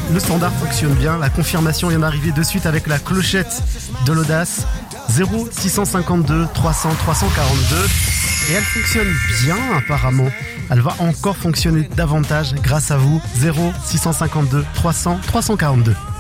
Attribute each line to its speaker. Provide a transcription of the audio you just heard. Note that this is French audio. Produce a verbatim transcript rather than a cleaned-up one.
Speaker 1: le standard fonctionne bien. La confirmation vient d'arriver de suite avec la clochette de l'audace. zéro six cent cinquante-deux trois cents trois cent quarante-deux. Et elle fonctionne bien apparemment. Elle va encore fonctionner davantage grâce à vous. zéro six cent cinquante-deux trois cents trois cent quarante-deux.